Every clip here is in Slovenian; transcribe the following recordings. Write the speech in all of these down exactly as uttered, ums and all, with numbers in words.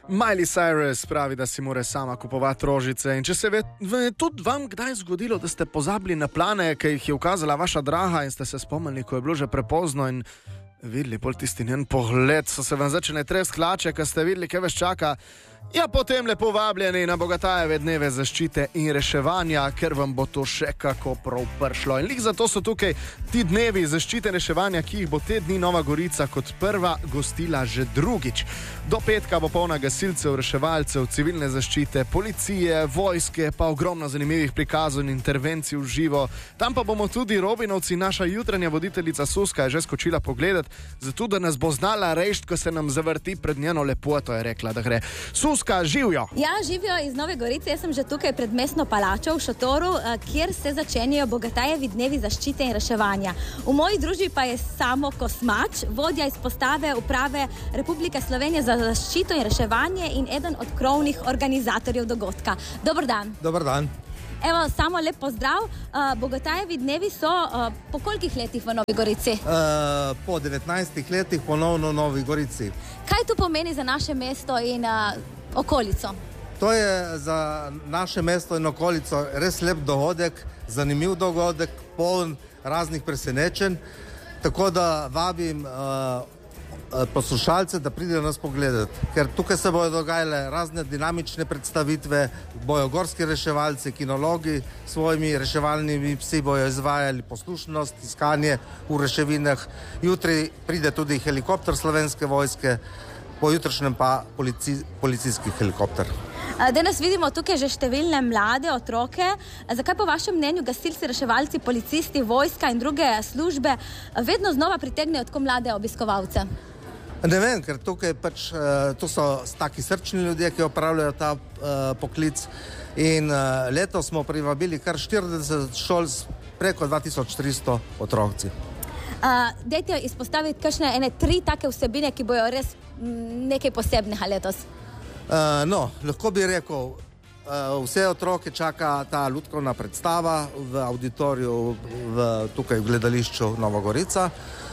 Miley Cyrus pravi, da si mora sama kupovati rožice. In če se je tudi vam kdaj zgodilo, da ste pozabili na plane, ki jih je ukazala vaša draga in ste se spomnili, ko je bilo že prepozno in videli pol tisti njen pogled, so se vam začeli tresti hlače, ko ste videli, kaj vas čaka. Ja, potem lepo vabljeni na Bogatajeve dneve zaščite in reševanja, ker vam bo to še kako prav prišlo. In lik zato so tukaj ti dnevi zaščite in reševanja, ki jih bo te dni Nova Gorica kot prva gostila že drugič. Do petka bo polna gasilcev, reševalcev, civilne zaščite, policije, vojske, pa ogromno zanimivih prikazov in intervencij v živo. Tam pa bomo tudi Robinovci, naša jutranja voditeljica Suska je že skočila pogledat, zato da nas bo znala rešiti, ko se nam zavrti pred njeno lepoto, je rekla, da gre. Suska, živijo! Ja, živijo iz Nove Gorice. Jaz sem že tukaj pred mestno palačo v šotoru, kjer se začenjajo Bogatajevi dnevi zaščite in reševanja. V moji družbi pa je Samo Kosmač, vodja izpostave Uprave Republike Slovenije za zaščito in reševanje in eden od krovnih organizatorjev dogodka. Dobar dan. Dobar dan. Evo, Samo, lep pozdrav. Uh, Bogatajevi dnevi so uh, po kolikih letih v Novi Gorici? Uh, po devetnajstih letih ponovno v Novi Gorici. Kaj to pomeni za naše mesto in uh, okolico? To je za naše mesto in okolico res lep dogodek, zanimiv dogodek, poln raznih presenečenj. Tako da vabim uh, poslušalce, da pridejo nas pogledati, ker tukaj se bodo dogajale razne dinamične predstavitve, bojo gorski reševalci, kinologi s svojimi reševalnimi psi bojo izvajali poslušnost, iskanje v reševinah. Jutri pride tudi helikopter Slovenske vojske, po jutrišnjem pa polici, policijski helikopter. Danes vidimo tukaj že številne mlade otroke. Zakaj po vašem mnenju gasilci, reševalci, policisti, vojska in druge službe vedno znova pritegnejo tako mlade obiskovalce? Ne vem, ker tukaj pač, to so taki srčni ljudje, ki opravljajo ta uh, poklic. In uh, letos smo privabili kar štirideset šol s preko dva tisoč tristo otroci. Uh, dajte izpostaviti kakšne ene tri take vsebine, ki bojo res m, nekaj posebnega letos. Uh, no, lahko bi rekel, uh, vse otroke čaka ta lutkovna predstava v auditoriju v, tukaj v gledališču Nova Gorica.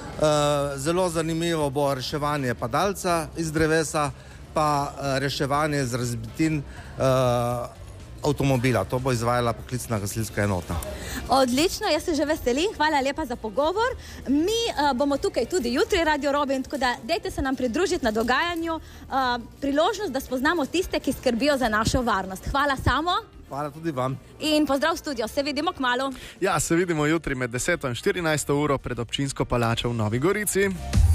Uh, zelo zanimivo bo reševanje padalca iz drevesa, pa uh, reševanje z razbitin uh, avtomobila. To bo izvajala poklicna gasilska enota. Odlično, jaz se že veselim. Hvala lepa za pogovor. Mi uh, bomo tukaj tudi jutri, Radio Robin, tako da dajte se nam pridružiti na dogajanju. Uh, priložnost, da spoznamo tiste, ki skrbijo za našo varnost. Hvala, Samo. Hvala tudi vam. In pozdrav v studio. Se vidimo kmalu. Ja, se vidimo jutri med deseto in štirinajsto uro pred občinsko palačo v Novi Gorici.